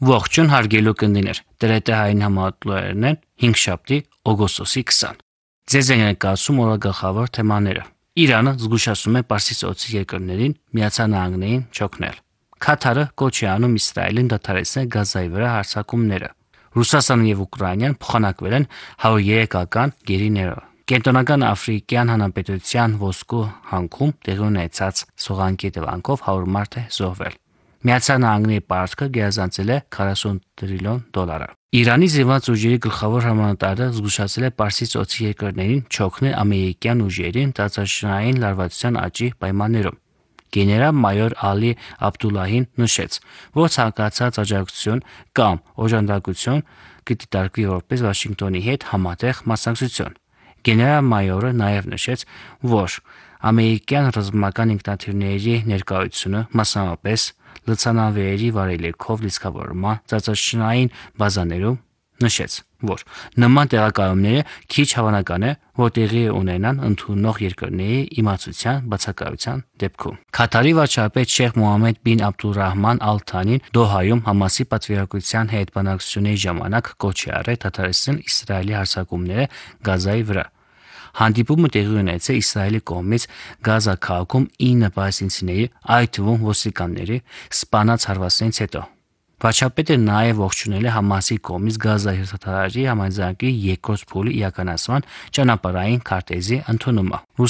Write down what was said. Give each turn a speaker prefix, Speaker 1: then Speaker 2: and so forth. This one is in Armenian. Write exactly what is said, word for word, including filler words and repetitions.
Speaker 1: Ողջույն հարգելի կնդիներ, ՏՐՏ-հային համատուրներն են հինգշաբթի օգոստոսի քսան։ Ձեզ են ներկայացում օրվա գլխավոր թեմաները։ Իրանը զգուշացնում է Պարսից ծոցի երկրներին Միացյալ Նահանգներին չօգնել։ Քաթարը կոչ է անում Իսրայելին դադարեցնել Գազայի վրա հարձակումները։ Ռուսաստանն եւ Ուկրաինան փոխանակվել են հարյուր երեքական գերիներով։ Կենտրոնական Աֆրիկյան Հանրապետության ոսկու հանքում տեղի ունեցած սողանքի հետևանքով հարյուր մարդ է զոհվել։ Միացյալ Նահանգների պարտքը գերազանցել է քառասուն տրիլիոն դոլարը։ Իրանի զինված ուժերի գլխավոր հրամանատարը զգուշացել է Պարսից ծոցի երկրներին չօգնել ամերիկյան ուժերին տարածաշրջանային լարվածության աճի պայմաններում։ Գեներալ-մայոր Ալի Աբդուլլահին նշեց, որ ցանկացած աջակցություն կամ օժանդակություն կդիտարկվի որպես Վաշինգտոնի հետ համատեղ մասնակցություն։ Գեներալ-մայորը նաև նշեց, որ ամերիկյան ռազմական ինքնաթիռների ներկայությունը, մասնավորապես լցանավերի վարելիքով լիցքավորման տարածաշրջանային բազաներում, նշեց, որ նման տեղակայումները քիչ հավանական է, որ տեղի ունենան ընդունող երկրների իմացության բացակայության դեպքում։ Քաթարի վարչապետ Շեյխ Մոհամմեդ բին Աբդուռահման Ալ Թանին Դոհայում Համասի պատվիրակության հետ բանակցությունների ժամանակ կոչ է արել դադարեցնել Իսրայելի հարձակումները Գազայի վրա։ Հանդիպումը տեղի ունեցել Իսրայելի կողմից Գազա քաղաքում ինը պալեստինցիների, այդ թվում ոստիկանների, սպանած հարվածներից հետո։ Վարչապետը նաև ողջունել է Համասի կողմից Գազայի հրթիռի համաձայնագրի երկրորդ փուլի իրականացման ճանապարհային քարտեզի ընդունումը։